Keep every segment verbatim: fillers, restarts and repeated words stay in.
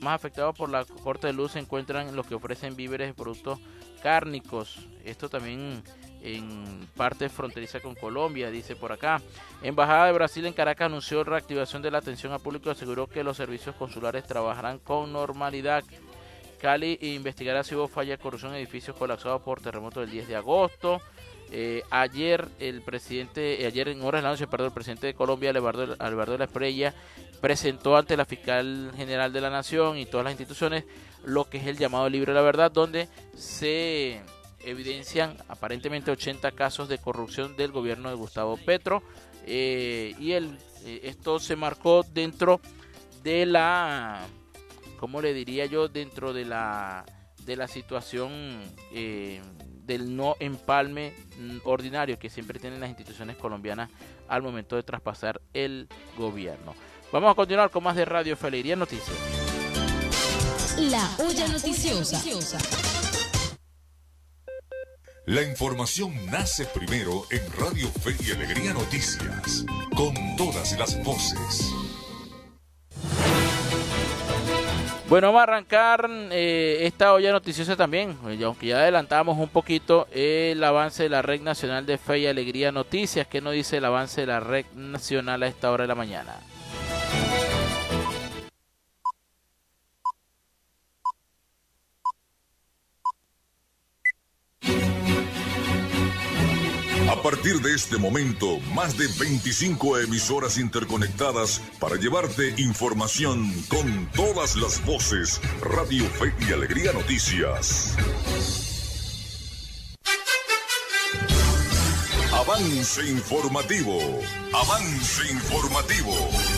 más afectados por la corte de luz se encuentran los que ofrecen víveres y productos cárnicos. Esto también en parte fronteriza con Colombia, dice por acá. Embajada de Brasil en Caracas anunció reactivación de la atención al público y aseguró que los servicios consulares trabajarán con normalidad. Cali investigará si hubo falla de corrupción en edificios colapsados por terremoto del diez de agosto. Eh, ayer el presidente, eh, ayer en horas de la noche, perdón, el presidente de Colombia, Alberto, Alberto de la Espriella, presentó ante la fiscal general de la Nación y todas las instituciones lo que es el llamado libro de la verdad, donde se evidencian aparentemente ochenta casos de corrupción del gobierno de Gustavo Petro, eh, y el, eh, esto se marcó dentro de la, ¿cómo le diría yo? Dentro de la, de la situación eh, del no empalme ordinario que siempre tienen las instituciones colombianas al momento de traspasar el gobierno. Vamos a continuar con más de Radio Fe y Alegría Noticias. La olla noticiosa. La información nace primero en Radio Fe y Alegría Noticias, con todas las voces. Bueno, vamos a arrancar eh, esta olla noticiosa también, aunque ya adelantamos un poquito el avance de la Red Nacional de Fe y Alegría Noticias. ¿Qué nos dice el avance de la Red Nacional a esta hora de la mañana? A partir de este momento, más de veinticinco emisoras interconectadas para llevarte información con todas las voces. Radio Fe y Alegría Noticias. Avance informativo. Avance informativo.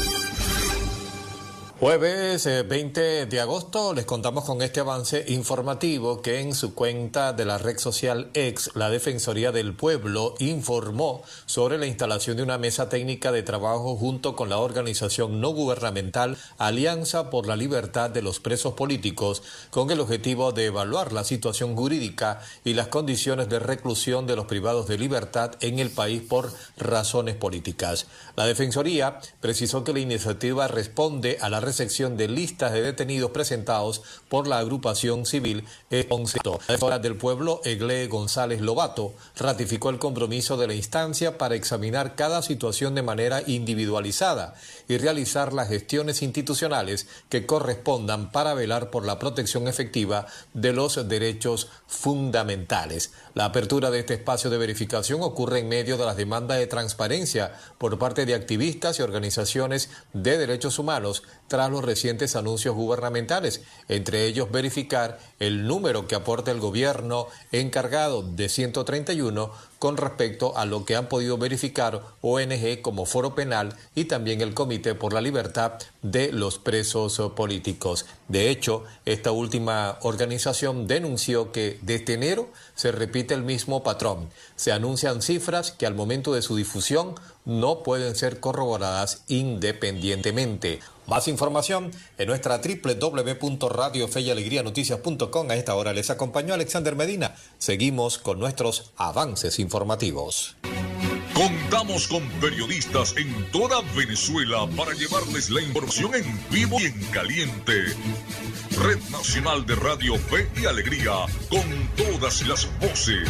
Jueves eh, veinte de agosto les contamos con este avance informativo que en su cuenta de la red social X, la Defensoría del Pueblo informó sobre la instalación de una mesa técnica de trabajo junto con la organización no gubernamental Alianza por la Libertad de los Presos Políticos, con el objetivo de evaluar la situación jurídica y las condiciones de reclusión de los privados de libertad en el país por razones políticas. La Defensoría precisó que la iniciativa responde a la recepción de listas de detenidos presentados por la agrupación civil E once. La defensora del pueblo, Egle González Lobato, ratificó el compromiso de la instancia para examinar cada situación de manera individualizada y realizar las gestiones institucionales que correspondan para velar por la protección efectiva de los derechos fundamentales. La apertura de este espacio de verificación ocurre en medio de las demandas de transparencia por parte de activistas y organizaciones de derechos humanos tras los recientes anuncios gubernamentales, entre ellos verificar el número que aporta el gobierno encargado de ciento treinta y uno con respecto a lo que han podido verificar O N G como Foro Penal y también el Comité por la Libertad de los Presos Políticos. De hecho, esta última organización denunció que desde enero se repite el mismo patrón. Se anuncian cifras que al momento de su difusión no pueden ser corroboradas independientemente. Más información en nuestra doble u doble u doble u punto radio fe y alegría noticias punto com. A esta hora les acompañó Alexander Medina. Seguimos con nuestros avances informativos. Contamos con periodistas en toda Venezuela para llevarles la información en vivo y en caliente. Red Nacional de Radio Fe y Alegría, con todas las voces.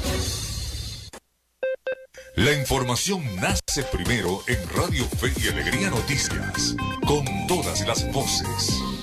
La información nace primero en Radio Fe y Alegría Noticias, con todas las voces.